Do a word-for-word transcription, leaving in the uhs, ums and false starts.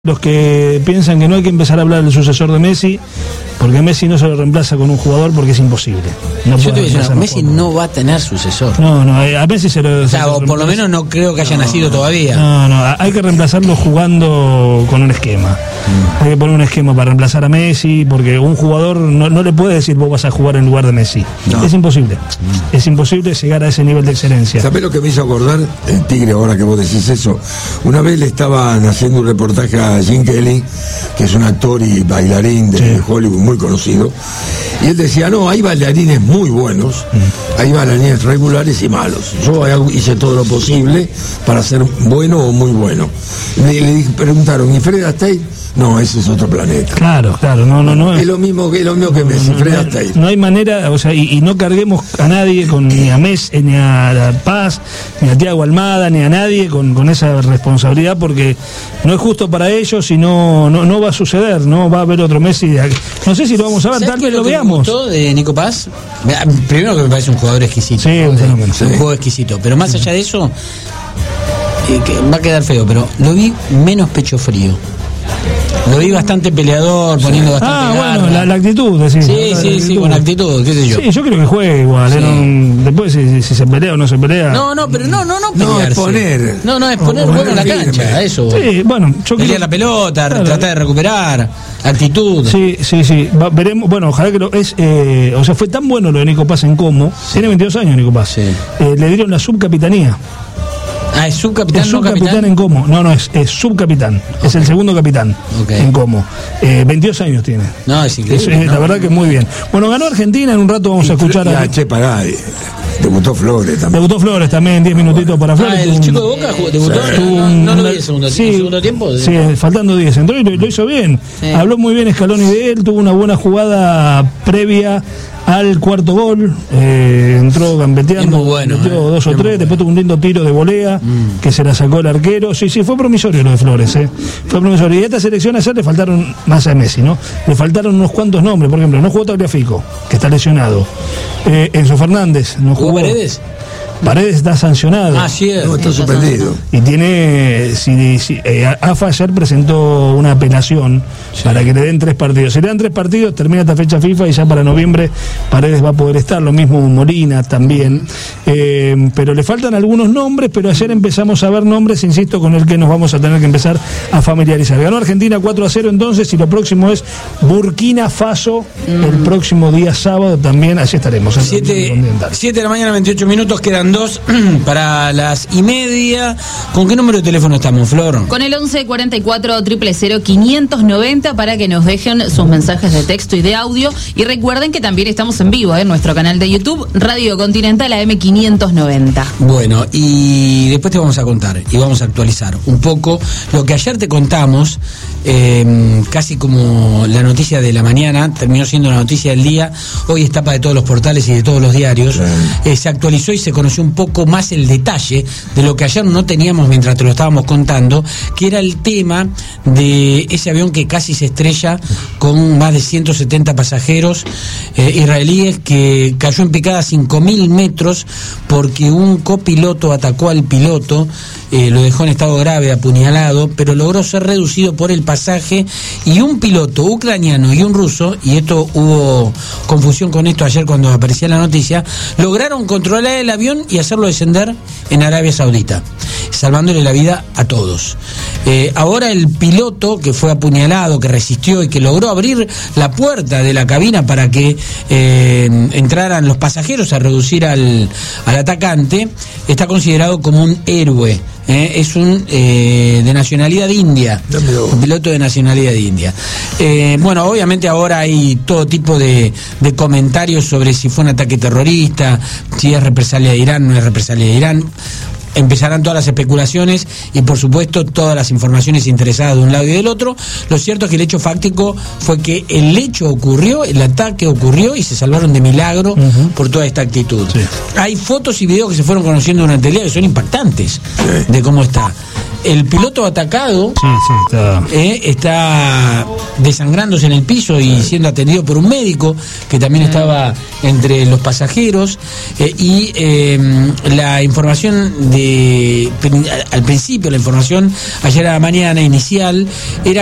Los que piensan que no hay que empezar a hablar del sucesor de Messi, porque Messi no se lo reemplaza con un jugador porque es imposible. No Yo te voy a decir, Messi no va a tener sucesor. No, no, a Messi se lo... O sea, se lo o por lo menos no creo que haya no, nacido todavía. No, no, hay que reemplazarlo jugando con un esquema. Mm. Hay que poner un esquema para reemplazar a Messi, porque un jugador no, no le puede decir vos vas a jugar en lugar de Messi. No. Es imposible. Mm. Es imposible llegar a ese nivel de excelencia. ¿Sabés lo que me hizo acordar el Tigre ahora que vos decís eso? Una vez le estaban haciendo un reportaje a Jim Kelly, que es un actor y bailarín de sí. Hollywood muy conocido, y él decía, no, hay bailarines muy buenos, mm. hay bailarines regulares y malos. Yo hice todo lo posible para ser bueno o muy bueno. Le, le preguntaron, ¿y Fred Astaire? No, ese es otro planeta. Claro, claro, no, no, no. Es lo mismo que, lo mismo que Messi, no, Fred no, Astaire. No hay manera, o sea, y, y no carguemos a nadie, con ni a Messi, ni a Paz, ni a Thiago Almada, ni a nadie con, con esa responsabilidad, porque no es justo para ellos y no, no, no va a suceder, no va a haber otro Messi. De no sé si lo vamos a ver, tal vez lo, lo veamos. Me gustó de Nico Paz? Primero que me parece un jugador exquisito. Sí, un fenómeno. Sí. Un juego exquisito, pero más allá de eso, eh, que va a quedar feo, pero lo vi menos pecho frío. Lo vi bastante peleador, poniendo bastante Ah, garra. bueno, la, la actitud, decís. Sí, sí, actitud. sí, con actitud, qué sé yo. Sí, yo creo que juega igual. Sí. Un, después, si, si se pelea o no se pelea. No, no, pero no, no, no No, pelearse. exponer. No, no, exponer juego en la cancha, eso. Sí, bueno, yo Pelear creo... la pelota, claro. Tratar de recuperar, actitud. Sí, sí, sí. Va, veremos, bueno, ojalá que lo es. Eh, o sea, fue tan bueno lo de Nico Paz en Como. Sí. Tiene veintidós años Nico Paz. Sí. Eh, le dieron la subcapitanía. Ah, es subcapitán, es no subcapitán capitán. En Como. No, no, es, es subcapitán. Okay. Es el segundo capitán okay. En Como. Eh, veintidós años tiene. No, es increíble. Es, eh, no. La verdad que muy bien. Bueno, ganó Argentina, en un rato vamos y, a escuchar y, a. Che, pará, debutó Flores también. Debutó Flores también, diez minutitos para Flores. Ah, el un, chico de Boca debutó. Sí. No, no, no lo vi el segundo, sí, ¿el segundo tiempo. Sí, faltando diez. Entró y lo, lo hizo bien. Sí. Habló muy bien Scaloni de él, tuvo una buena jugada previa al cuarto gol, eh, entró gambeteando, muy bueno, metió eh. dos o tres, bueno. Después tuvo un lindo tiro de volea mm. que se la sacó el arquero. Sí, sí, fue promisorio lo de Flores, eh. Fue promisorio. Y a esta selección ayer le faltaron, más a Messi, ¿no? Le faltaron unos cuantos nombres, por ejemplo, no jugó Tagliafico, que está lesionado. Eh, Enzo Fernández, no jugó. Paredes? Paredes está sancionado. Ah, sí, no, está suspendido. Y tiene, si, si eh, A F A ayer presentó una apelación sí. para que le den tres partidos. Si le dan tres partidos, termina esta fecha FIFA y ya para noviembre Paredes va a poder estar. Lo mismo Molina también. Eh, pero le faltan algunos nombres, pero ayer empezamos a ver nombres, insisto, con el que nos vamos a tener que empezar a familiarizar. Ganó Argentina cuatro a cero entonces, y lo próximo es Burkina Faso mm. el próximo día sábado también. Allí estaremos. siete de la mañana, veintiocho minutos, quedan dos para las y media. ¿Con qué número de teléfono estamos, Flor? Con el once cuarenta y cuatro, cero cero cero, quinientos noventa para que nos dejen sus mensajes de texto y de audio. Y recuerden que también estamos en vivo en nuestro canal de YouTube, Radio Continental A M quinientos noventa. Bueno, y después te vamos a contar y vamos a actualizar un poco lo que ayer te contamos, eh, casi como la noticia de la mañana, terminó siendo la noticia del día. Hoy es tapa de todos los portales y de todos los diarios. Sí. Eh, se actualizó y se conoció un poco más el detalle de lo que ayer no teníamos mientras te lo estábamos contando, que era el tema de ese avión que casi se estrella con más de ciento setenta pasajeros eh, israelíes, que cayó en picada a cinco mil metros porque un copiloto atacó al piloto, eh, lo dejó en estado grave, apuñalado, pero logró ser reducido por el pasaje, y un piloto ucraniano y un ruso, y esto hubo confusión con esto ayer cuando aparecía la noticia, lograron controlar el avión y hacerlo descender en Arabia Saudita, salvándole la vida a todos. Eh, ahora el piloto que fue apuñalado, que resistió y que logró abrir la puerta de la cabina para que eh, entraran los pasajeros a reducir al, al atacante, está considerado como un héroe. Eh, es un eh, de nacionalidad india, un piloto de nacionalidad india. Eh, bueno, obviamente ahora hay todo tipo de, de comentarios sobre si fue un ataque terrorista, si es represalia de Irán, no es represalia de Irán. Empezarán todas las especulaciones y, por supuesto, todas las informaciones interesadas de un lado y del otro. Lo cierto es que el hecho fáctico fue que el hecho ocurrió, el ataque ocurrió y se salvaron de milagro uh-huh. por toda esta actitud. Sí. Hay fotos y videos que se fueron conociendo durante el día que son impactantes sí. de cómo está. el piloto atacado Sí, sí, está. eh, está desangrándose en el piso y siendo atendido por un médico que también estaba entre los pasajeros. eh, y eh, la información de al principio, la información ayer a la mañana inicial era